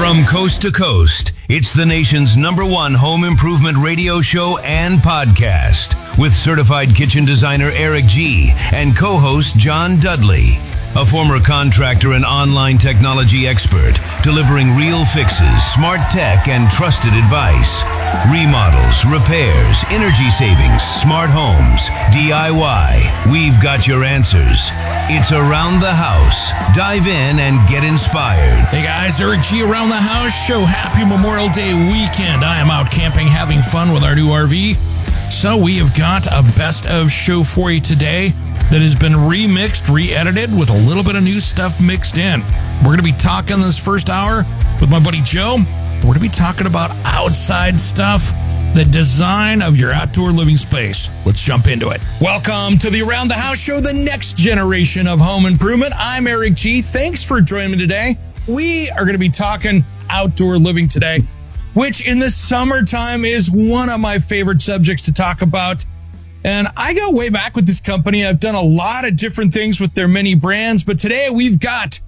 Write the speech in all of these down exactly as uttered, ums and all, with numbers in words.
From coast to coast, it's the nation's number one home improvement radio show and podcast with certified kitchen designer Eric G. and co-host John Dudley. A former contractor and online technology expert, delivering real fixes, smart tech, and trusted advice. Remodels, repairs, energy savings, smart homes, D I Y. We've got your answers. It's Around the House. Dive in and get inspired. Hey guys, Eric G. Around the House Show. Happy Memorial Day weekend. I am out camping, having fun with our new R V. So we have got a best of show for you today that has been remixed, re-edited with a little bit of new stuff mixed in. We're going to be talking this first hour with my buddy Joe. We're going to be talking about outside stuff, the design of your outdoor living space. Let's jump into it. Welcome to the Around the House Show, the next generation of home improvement. I'm Eric G. Thanks for joining me today. We are going to be talking outdoor living today, which in the summertime is one of my favorite subjects to talk about. And I go way back with this company. I've done a lot of different things with their many brands, but today we've got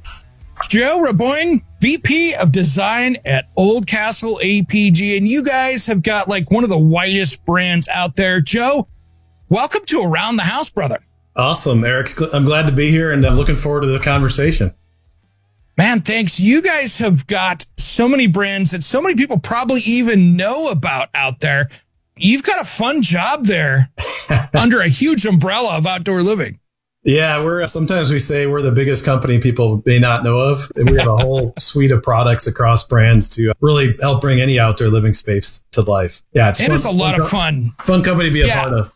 Joe Raboyne, V P of Design at Oldcastle A P G. And you guys have got like one of the widest brands out there. Joe, welcome to Around the House, brother. Awesome, Eric. I'm glad to be here and I'm looking forward to the conversation. Man, thanks. You guys have got so many brands that so many people probably even know about out there. You've got a fun job there under a huge umbrella of outdoor living. Yeah, we're sometimes we say we're the biggest company people may not know of. And we have a whole suite of products across brands to really help bring any outdoor living space to life. Yeah, it's it fun, is a lot fun, of fun. Fun company to be a yeah. part of.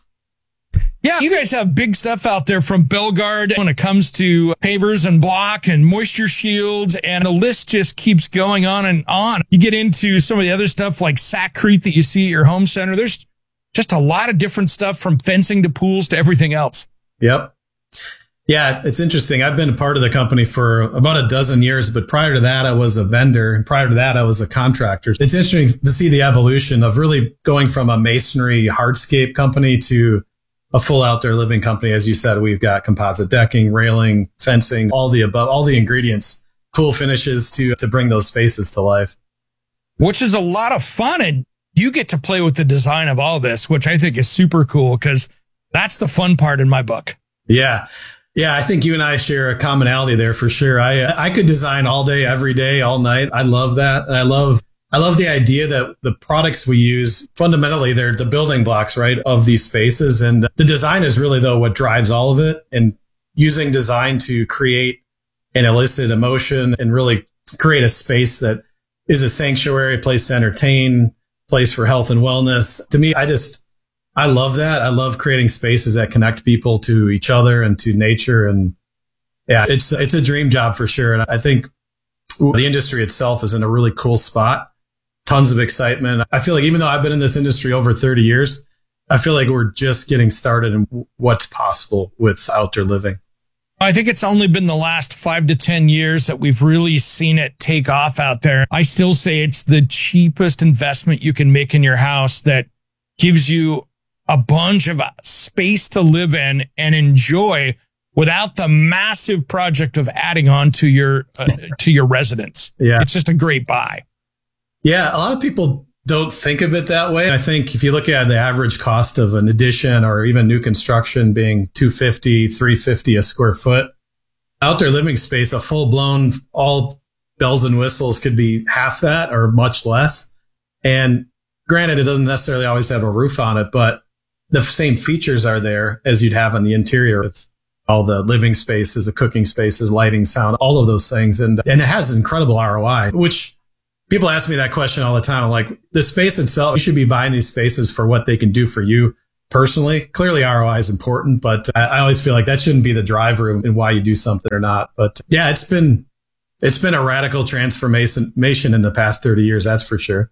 Yeah, you guys have big stuff out there from Belgard when it comes to pavers and block and moisture shields, and the list just keeps going on and on. You get into some of the other stuff like Sackcrete that you see at your home center. There's just a lot of different stuff from fencing to pools to everything else. Yep. Yeah, it's interesting. I've been a part of the company for about a dozen years, but prior to that, I was a vendor. And prior to that, I was a contractor. It's interesting to see the evolution of really going from a masonry hardscape company to a full outdoor living company. As you said, we've got composite decking, railing, fencing, all the above, all the ingredients, cool finishes to, to bring those spaces to life. Which is a lot of fun. And you get to play with the design of all this, which I think is super cool because that's the fun part in my book. Yeah. Yeah. I think you and I share a commonality there for sure. I, I could design all day, every day, all night. I love that. And I love I love the idea that the products we use, fundamentally, they're the building blocks, right, of these spaces. And the design is really, though, what drives all of it. And using design to create and elicit emotion and really create a space that is a sanctuary, a place to entertain, place for health and wellness. To me, I just, I love that. I love creating spaces that connect people to each other and to nature. And yeah, it's, it's a dream job for sure. And I think the industry itself is in a really cool spot. Tons of excitement. I feel like even though I've been in this industry over thirty years, I feel like we're just getting started in what's possible with outdoor living. I think it's only been the last five to ten years that we've really seen it take off out there. I still say it's the cheapest investment you can make in your house that gives you a bunch of space to live in and enjoy without the massive project of adding on to your, uh, to your residence. Yeah. It's just a great buy. Yeah, a lot of people don't think of it that way. I think if you look at the average cost of an addition or even new construction being two hundred fifty dollars, three hundred fifty dollars a square foot, outdoor living space, a full blown, all bells and whistles could be half that or much less. And granted, it doesn't necessarily always have a roof on it, but the same features are there as you'd have on the interior of all the living spaces, the cooking spaces, lighting, sound, all of those things. And, and it has incredible R O I, which people ask me that question all the time. I'm like, the space itself, you should be buying these spaces for what they can do for you personally. Clearly, R O I is important, but I, I always feel like that shouldn't be the driver in why you do something or not. But yeah, it's been, it's been a radical transformation in the past thirty years. That's for sure.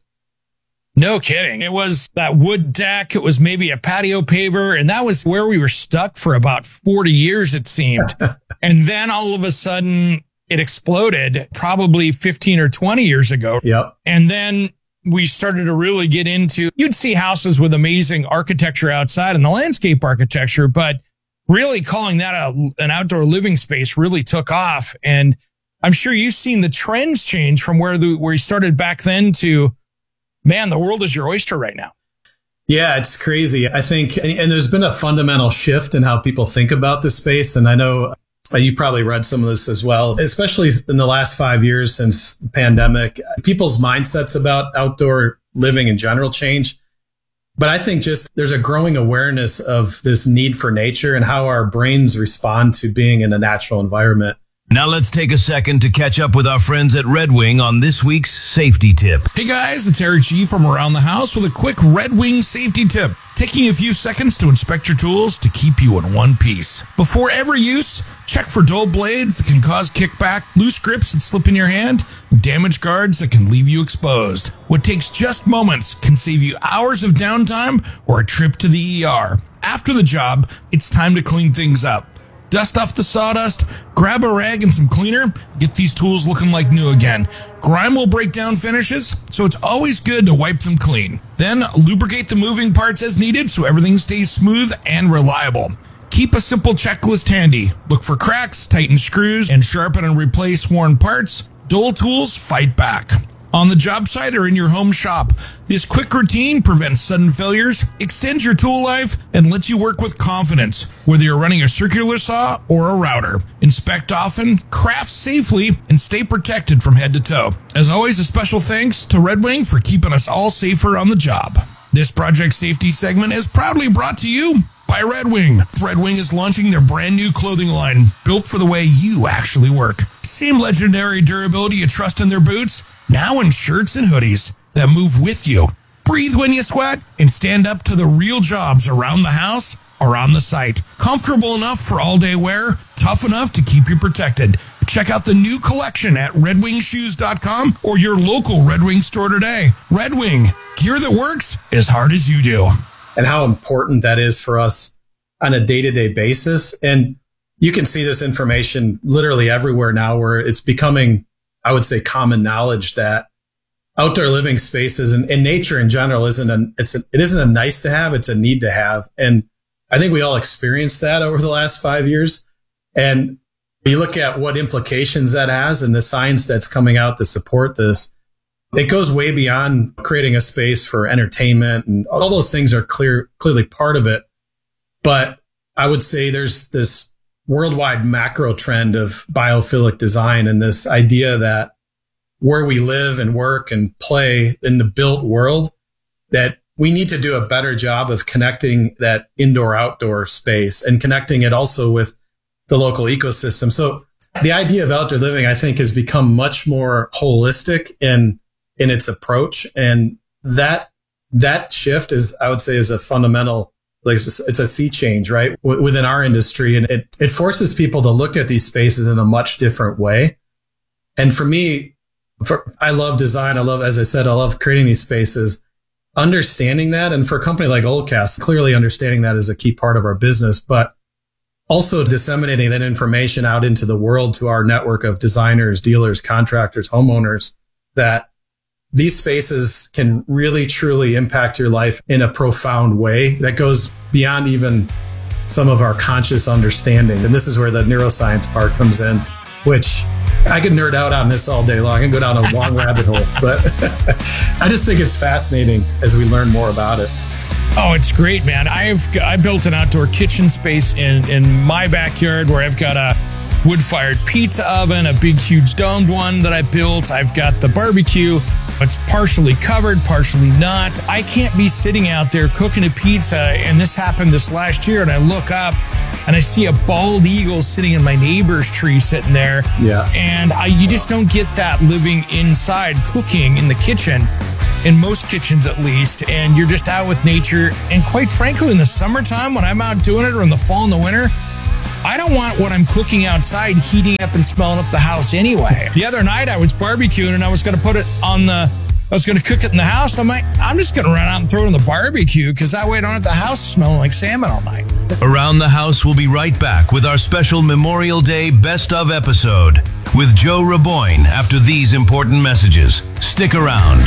No kidding. It was that wood deck. It was maybe a patio paver. And that was where we were stuck for about forty years, it seemed. And then all of a sudden, it exploded probably fifteen or twenty years ago. Yep. And then we started to really get into, you'd see houses with amazing architecture outside and the landscape architecture, but really calling that a, an outdoor living space really took off. And I'm sure you've seen the trends change from where the where you started back then to, man, the world is your oyster right now. Yeah, it's crazy. I think, and, and there's been a fundamental shift in how people think about this space. And I know you probably read some of this as well, especially in the last five years since the pandemic. People's mindsets about outdoor living in general change. But I think just there's a growing awareness of this need for nature and how our brains respond to being in a natural environment. Now let's take a second to catch up with our friends at Red Wing on this week's safety tip. Hey guys, it's Eric G from Around the House with a quick Red Wing safety tip. Taking a few seconds to inspect your tools to keep you in one piece. Before every use, check for dull blades that can cause kickback, loose grips that slip in your hand, and damaged guards that can leave you exposed. What takes just moments can save you hours of downtime or a trip to the E R. After the job, it's time to clean things up. Dust off the sawdust, grab a rag and some cleaner, get these tools looking like new again. Grime will break down finishes, so it's always good to wipe them clean. Then lubricate the moving parts as needed so everything stays smooth and reliable. Keep a simple checklist handy. Look for cracks, tighten screws, and sharpen and replace worn parts. Dull tools fight back. On the job site or in your home shop, this quick routine prevents sudden failures, extends your tool life, and lets you work with confidence, whether you're running a circular saw or a router. Inspect often, craft safely, and stay protected from head to toe. As always, a special thanks to Red Wing for keeping us all safer on the job. This project safety segment is proudly brought to you by Red Wing. Red Wing is launching their brand new clothing line, built for the way you actually work. Same legendary durability you trust in their boots, now in shirts and hoodies that move with you. Breathe when you sweat and stand up to the real jobs around the house or on the site. Comfortable enough for all-day wear, tough enough to keep you protected. Check out the new collection at red wing shoes dot com or your local Red Wing store today. Red Wing, gear that works as hard as you do. And how important that is for us on a day-to-day basis. And you can see this information literally everywhere now, where it's becoming, I would say, common knowledge that outdoor living spaces and, and nature in general isn't a, it's a, it isn't a nice to have, it's a need to have. And I think we all experienced that over the last five years. And you look at what implications that has and the science that's coming out to support this. It goes way beyond creating a space for entertainment, and all those things are clear, clearly part of it. But I would say there's this worldwide macro trend of biophilic design and this idea that where we live and work and play in the built world, that we need to do a better job of connecting that indoor-outdoor space and connecting it also with the local ecosystem. So the idea of outdoor living, I think, has become much more holistic in in its approach. And that that shift is, I would say, is a fundamental, like it's a, it's a sea change, right, w- within our industry. And it, it forces people to look at these spaces in a much different way. And for me, for, I love design. I love, as I said, I love creating these spaces, understanding that. And for a company like Oldcast, clearly understanding that is a key part of our business, but also disseminating that information out into the world to our network of designers, dealers, contractors, homeowners, that these spaces can really, truly impact your life in a profound way that goes beyond even some of our conscious understanding. And this is where the neuroscience part comes in, which I could nerd out on this all day long and go down a long rabbit hole. But I just think it's fascinating as we learn more about it. Oh, it's great, man. I've I built an outdoor kitchen space in, in my backyard where I've got a wood-fired pizza oven, a big, huge domed one that I built. I've got the barbecue. It's partially covered, partially not. I can't be sitting out there cooking a pizza, and this happened this last year, and I look up and I see a bald eagle sitting in my neighbor's tree sitting there. Yeah. And I, you just don't get that living inside cooking in the kitchen, in most kitchens at least, and you're just out with nature. And quite frankly, in the summertime when I'm out doing it, or in the fall and the winter, I don't want what I'm cooking outside heating up and smelling up the house anyway. The other night I was barbecuing and I was going to put it on the, I was going to cook it in the house. I'm like, I'm just going to run out and throw it in the barbecue because that way I don't have the house smelling like salmon all night. Around the House will be right back with our special Memorial Day Best of episode with Joe Raboyne after these important messages. Stick around.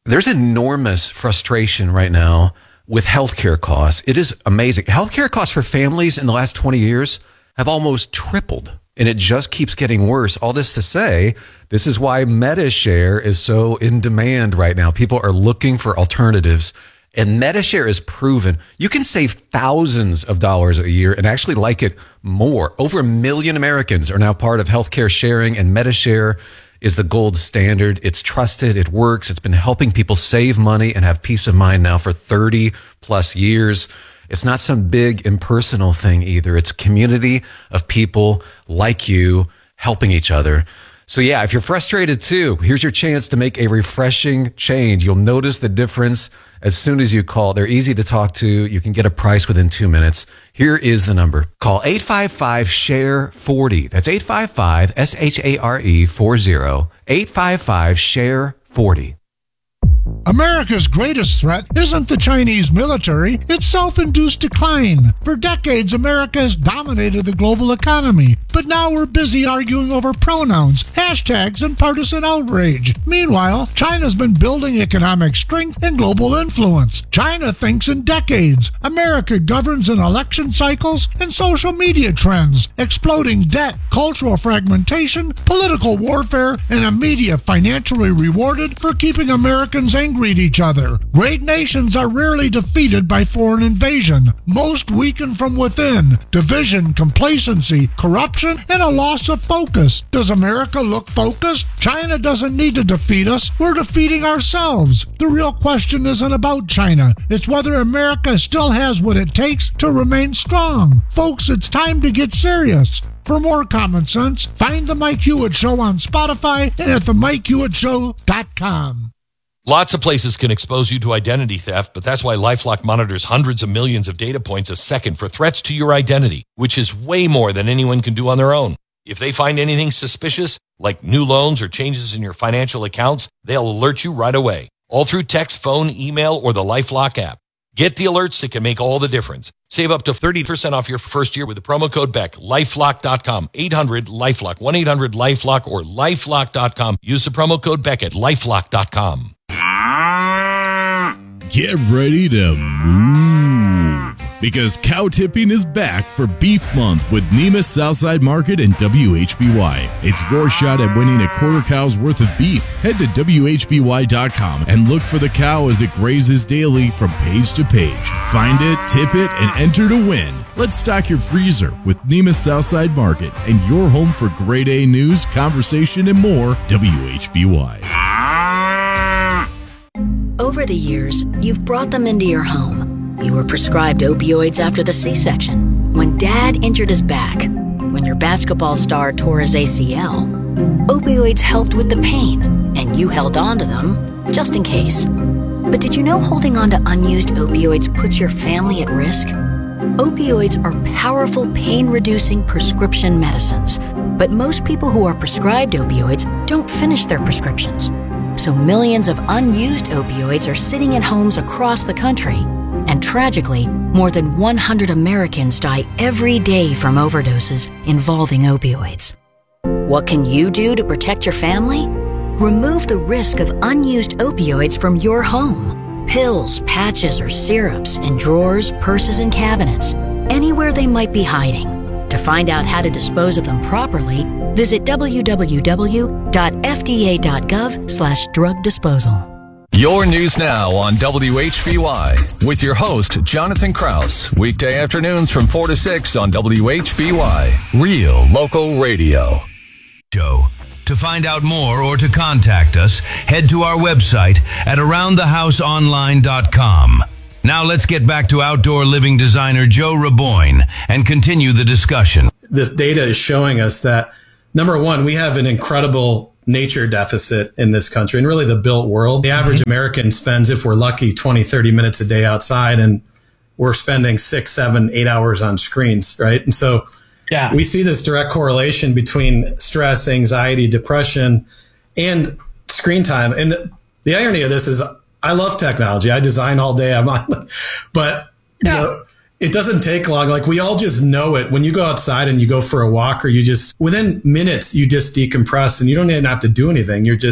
There's enormous frustration right now with healthcare costs. It is amazing. Healthcare costs for families in the last twenty years have almost tripled, and it just keeps getting worse. All this to say, this is why MediShare is so in demand right now. People are looking for alternatives, and MediShare is proven. You can save thousands of dollars a year and actually like it more. Over a million Americans are now part of healthcare sharing, and MediShare is the gold standard. It's trusted. It works. It's been helping people save money and have peace of mind now for thirty plus years. It's not some big impersonal thing either. It's a community of people like you helping each other. So yeah, if you're frustrated too, here's your chance to make a refreshing change. You'll notice the difference as soon as you call. They're easy to talk to. You can get a price within two minutes. Here is the number. Call eight five five, S H A R E, forty. That's eight five five, S H A R E, forty. eight five five, S H A R E, forty. America's greatest threat isn't the Chinese military, it's self-induced decline. For decades, America has dominated the global economy, but now we're busy arguing over pronouns, hashtags, and partisan outrage. Meanwhile, China's been building economic strength and global influence. China thinks in decades. America governs in election cycles and social media trends, exploding debt, cultural fragmentation, political warfare, and a media financially rewarded for keeping Americans angry at each other. Great nations are rarely defeated by foreign invasion. Most weaken from within. Division, complacency, corruption, and a loss of focus. Does America look focused? China doesn't need to defeat us. We're defeating ourselves. The real question isn't about China. It's whether America still has what it takes to remain strong. Folks, it's time to get serious. For more common sense, find The Mike Hewitt Show on Spotify and at the mike hewitt show dot com. Lots of places can expose you to identity theft, but that's why LifeLock monitors hundreds of millions of data points a second for threats to your identity, which is way more than anyone can do on their own. If they find anything suspicious, like new loans or changes in your financial accounts, they'll alert you right away, all through text, phone, email, or the LifeLock app. Get the alerts that can make all the difference. Save up to thirty percent off your first year with the promo code Beck. lifelock dot com, eight hundred LifeLock, one eight hundred LifeLock, or lifelock dot com. Use the promo code Beck at lifelock dot com. Get ready to move, because cow tipping is back for Beef Month with Nemus Southside Market and W H B Y. It's your shot at winning a quarter cow's worth of beef. Head to W H B Y dot com and look for the cow as it grazes daily from page to page. Find it, tip it, and enter to win. Let's stock your freezer with Nemus Southside Market and your home for grade A news, conversation, and more. W H B Y. Over the years, you've brought them into your home. You were prescribed opioids after the C-section, when Dad injured his back, when your basketball star tore his A C L. Opioids helped with the pain, and you held on to them just in case. But did you know holding on to unused opioids puts your family at risk? Opioids are powerful pain-reducing prescription medicines, but most people who are prescribed opioids don't finish their prescriptions. So millions of unused opioids are sitting in homes across the country. And tragically, more than one hundred Americans die every day from overdoses involving opioids. What can you do to protect your family? Remove the risk of unused opioids from your home. Pills, patches, or syrups in drawers, purses, and cabinets, anywhere they might be hiding. To find out how to dispose of them properly, visit w w w dot f d a dot gov slash drug disposal. Your news now on W H B Y with your host, Jonathan Kraus. Weekday afternoons from four to six on W H B Y. Real local radio. Show. To find out more or to contact us, head to our website at around the house online dot com. Now let's get back to outdoor living designer Joe Raboyne and continue the discussion. This data is showing us that, number one, we have an incredible nature deficit in this country and really the built world. The average American spends, if we're lucky, twenty, thirty minutes a day outside, and we're spending six, seven, eight hours on screens, right? And so yeah. we see this direct correlation between stress, anxiety, depression, and screen time. And the, the irony of this is I love technology. I design all day. I'm on, but you yeah. know, it doesn't take long. Like we all just know it. When you go outside and you go for a walk, or you just within minutes, you just decompress and you don't even have to do anything. You're just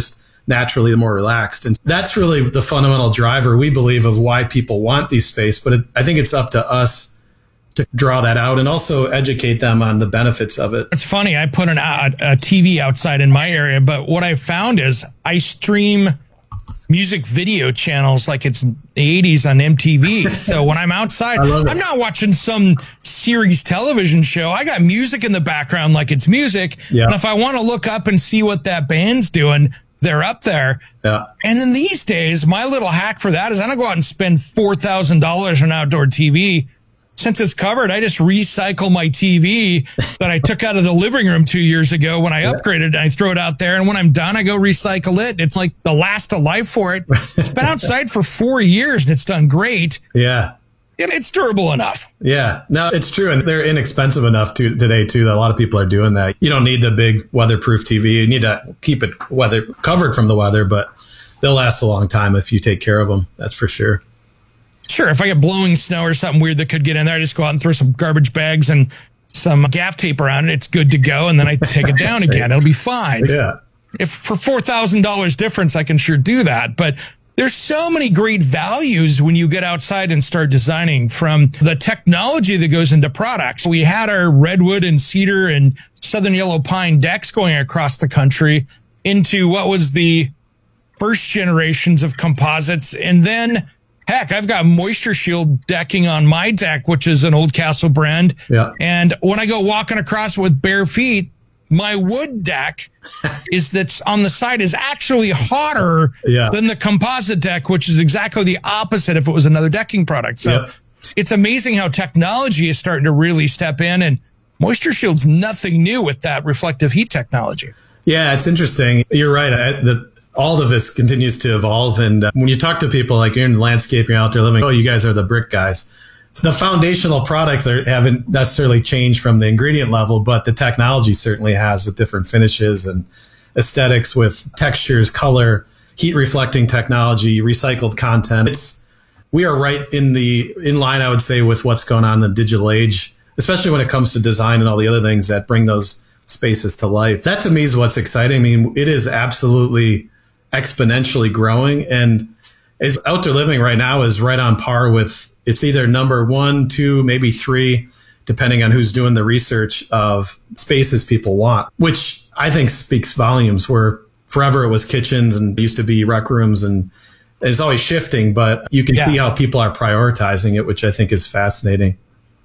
naturally more relaxed. And that's really the fundamental driver, we believe, of why people want these space. But it, I think it's up to us to draw that out and also educate them on the benefits of it. It's funny. I put an, a, a T V outside in my area, but what I found is I stream music video channels like it's the eighties on M T V. So when I'm outside, I'm not watching some series television show. I got music in the background like it's music. Yeah. And if I want to look up and see what that band's doing, they're up there. Yeah. And then these days, my little hack for that is I don't go out and spend four thousand dollars on outdoor T V. Since it's covered, I just recycle my T V that I took out of the living room two years ago when I upgraded. I throw it out there, and when I'm done, I go recycle it. It's like the last of life for it. It's been outside for four years, and it's done great. Yeah. And it's durable enough. Yeah. No, it's true. And they're inexpensive enough to, today, too, that a lot of people are doing that. You don't need the big weatherproof T V. You need to keep it weather covered from the weather, but they'll last a long time if you take care of them. That's for sure. Sure, if I get blowing snow or something weird that could get in there, I just go out and throw some garbage bags and some gaff tape around it. It's good to go, and then I take it down again. It'll be fine. Yeah. If for four thousand dollars difference, I can sure do that. But there's so many great values when you get outside and start designing, from the technology that goes into products. We had our redwood and cedar and southern yellow pine decks going across the country into what was the first generations of composites, and then heck, I've got Moisture Shield decking on my deck, which is an Oldcastle brand. Yeah. And when I go walking across with bare feet, my wood deck is that's on the side is actually hotter yeah. than the composite deck, which is exactly the opposite if it was another decking product. So yep. It's amazing how technology is starting to really step in, and Moisture Shield's nothing new with that reflective heat technology. Yeah, it's interesting. You're right. I, the, all of this continues to evolve. And uh, when you talk to people, like you're in the landscape, you're out there living, oh, you guys are the brick guys. So the foundational products are, haven't necessarily changed from the ingredient level, but the technology certainly has, with different finishes and aesthetics, with textures, color, heat reflecting technology, recycled content. It's, we are right in the, in line, I would say, with what's going on in the digital age, especially when it comes to design and all the other things that bring those spaces to life. That to me is what's exciting. I mean, it is absolutely exponentially growing, and is outdoor living right now is right on par with, it's either number one, two, maybe three, depending on who's doing the research, of spaces people want, which I think speaks volumes. Where forever it was kitchens and used to be rec rooms, and it's always shifting, but you can yeah. see how people are prioritizing it, which I think is fascinating.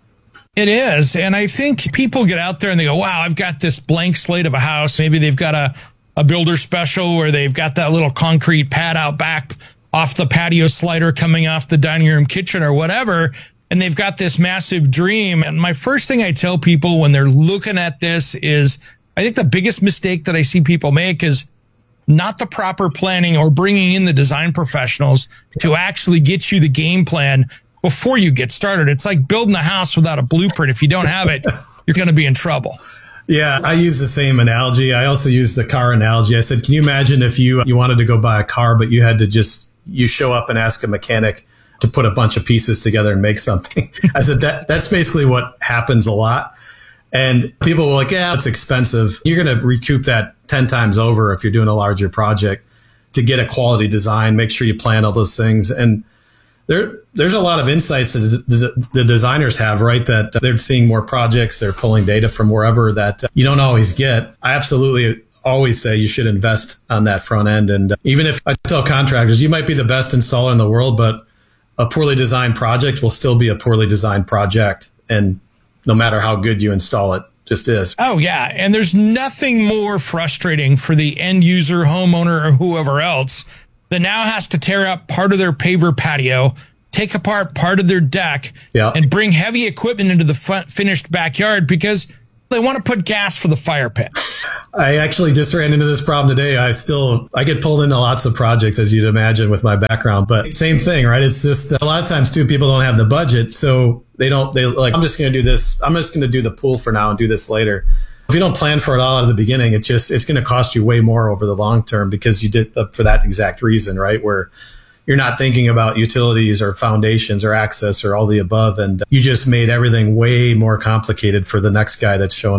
It is. And I think people get out there and they go, wow, I've got this blank slate of a house. Maybe they've got a a builder special where they've got that little concrete pad out back off the patio slider coming off the dining room kitchen or whatever. And they've got this massive dream. And my first thing I tell people when they're looking at this is, I think the biggest mistake that I see people make is not the proper planning or bringing in the design professionals to actually get you the game plan before you get started. It's like building a house without a blueprint. If you don't have it, you're going to be in trouble. Yeah, I use the same analogy. I also use the car analogy. I said, can you imagine if you you wanted to go buy a car, but you had to just, you show up and ask a mechanic to put a bunch of pieces together and make something? I said, that that's basically what happens a lot. And people were like, yeah, it's expensive. You're going to recoup that ten times over if you're doing a larger project to get a quality design, make sure you plan all those things. And there, there's a lot of insights that the, the designers have, right? That they're seeing more projects, they're pulling data from wherever that you don't always get. I absolutely always say you should invest on that front end. And even if I tell contractors, you might be the best installer in the world, but a poorly designed project will still be a poorly designed project. And no matter how good you install it, just is. Oh, yeah. And there's nothing more frustrating for the end user, homeowner, or whoever else that now has to tear up part of their paver patio, take apart part of their deck, yeah. and bring heavy equipment into the finished backyard because they want to put gas for the fire pit. I actually just ran into this problem today. I still, I get pulled into lots of projects, as you'd imagine, with my background, but same thing, right? It's just a lot of times too, people don't have the budget. So they don't, they like, I'm just going to do this. I'm just going to do the pool for now and do this later. If you don't plan for it all out of the beginning, it just, it's going to cost you way more over the long term because you did uh, for that exact reason, right? Where you're not thinking about utilities or foundations or access or all the above. And you just made everything way more complicated for the next guy that's showing up.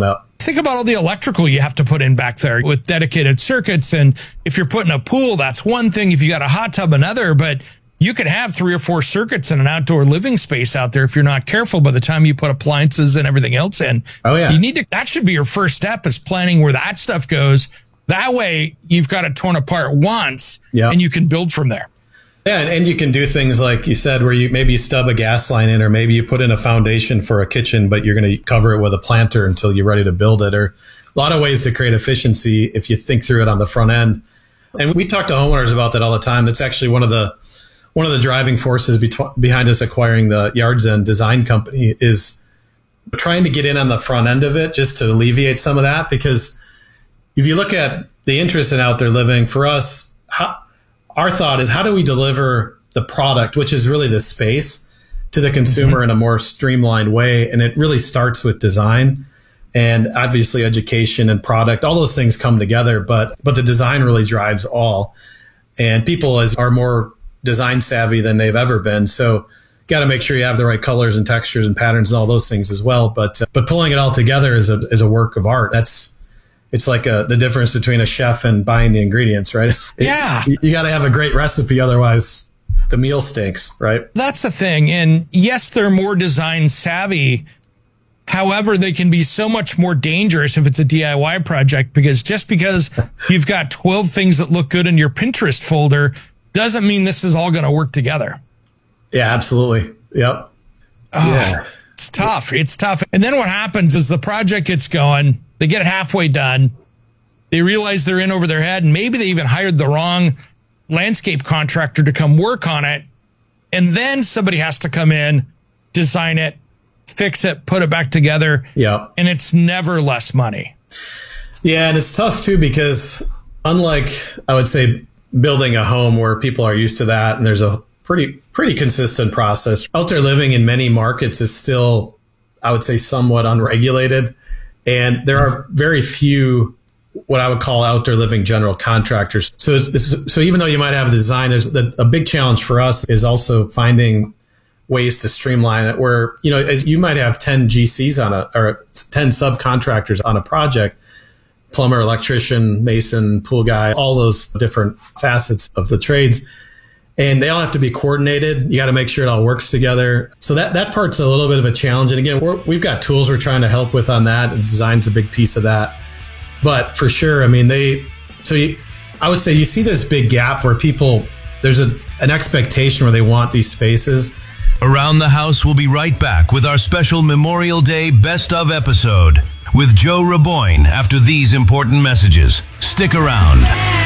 Think about all the electrical you have to put in back there with dedicated circuits. And if you're putting a pool, that's one thing. If you got a hot tub, another. But you could have three or four circuits in an outdoor living space out there if you're not careful by the time you put appliances and everything else in. Oh, yeah. You need to, that should be your first step, is planning where that stuff goes. That way you've got it torn apart once, yeah. and you can build from there. Yeah, and, and you can do things like you said, where you maybe you stub a gas line in, or maybe you put in a foundation for a kitchen, but you're going to cover it with a planter until you're ready to build it. Or a lot of ways to create efficiency if you think through it on the front end. And we talk to homeowners about that all the time. It's actually one of the one of the driving forces betw- behind us acquiring the Yards End Design Company, is trying to get in on the front end of it, just to alleviate some of that. Because if you look at the interest in outdoor living, for us, how, our thought is, how do we deliver the product, which is really the space, to the consumer mm-hmm. in a more streamlined way? And it really starts with design, and obviously education and product. All those things come together, but but the design really drives all. And people is, are more design savvy than they've ever been. So got to make sure you have the right colors and textures and patterns and all those things as well. But uh, but pulling it all together is a is a work of art. That's It's like a, the difference between a chef and buying the ingredients, right? It's, yeah. It, you got to have a great recipe. Otherwise the meal stinks, right? That's the thing. And yes, they're more design savvy. However, they can be so much more dangerous if it's a D I Y project, because just because you've got twelve things that look good in your Pinterest folder doesn't mean this is all going to work together. Yeah, absolutely. Yep. Oh, yeah. It's tough. It's tough. And then what happens is the project gets going. They get halfway done. They realize they're in over their head, and maybe they even hired the wrong landscape contractor to come work on it. And then somebody has to come in, design it, fix it, put it back together. Yeah. And it's never less money. Yeah. And it's tough too, because unlike, I would say, building a home where people are used to that, and there's a pretty, pretty consistent process, outdoor living in many markets is still, I would say, somewhat unregulated. And there are very few what I would call outdoor living general contractors. So, it's, it's, so even though you might have a design, there's the, a big challenge for us is also finding ways to streamline it, where, you know, as you might have ten G Cs on a, or ten subcontractors on a project, plumber, electrician, mason, pool guy, all those different facets of the trades. And they all have to be coordinated. You got to make sure it all works together. So that, that part's a little bit of a challenge. And again, we're, we've got tools we're trying to help with on that. And design's a big piece of that. But for sure, I mean, they, so you, I would say you see this big gap where people, there's a, an expectation where they want these spaces. Around the House will be right back with our special Memorial Day Best Of episode with Joe Raboyne after these important messages. Stick around.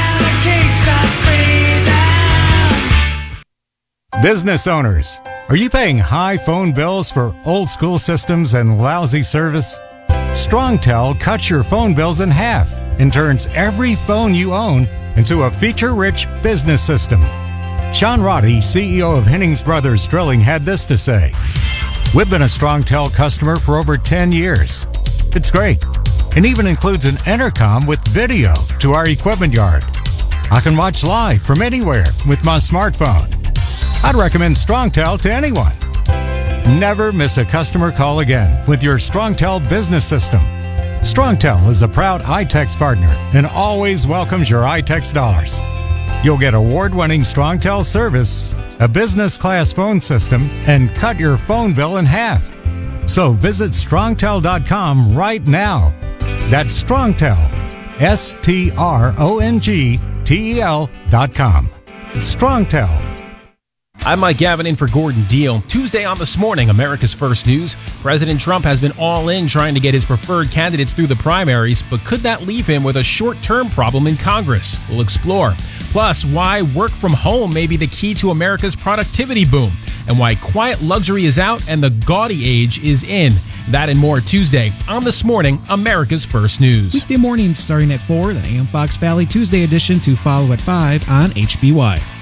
Business owners, are you paying high phone bills for old school systems and lousy service? StrongTel cuts your phone bills in half and turns every phone you own into a feature-rich business system. Sean Roddy, C E O of Hennings Brothers Drilling, had this to say: "We've been a StrongTel customer for over ten years. It's great, and even includes an intercom with video to our equipment yard. I can watch live from anywhere with my smartphone. I'd recommend StrongTel to anyone. Never miss a customer call again with your StrongTel business system. StrongTel is a proud iTex partner and always welcomes your iTex dollars. You'll get award-winning StrongTel service, a business-class phone system, and cut your phone bill in half. So visit strongtel dot com right now. That's StrongTel, S T R O N G T E L dot com. StrongTel. I'm Mike Gavin in for Gordon Deal. Tuesday on This Morning, America's First News. President Trump has been all in trying to get his preferred candidates through the primaries, but could that leave him with a short-term problem in Congress? We'll explore. Plus, why work from home may be the key to America's productivity boom, and why quiet luxury is out and the gaudy age is in. That and more Tuesday on This Morning, America's First News. Weekday mornings starting at four, the A M Fox Valley Tuesday edition to follow at five on H B Y.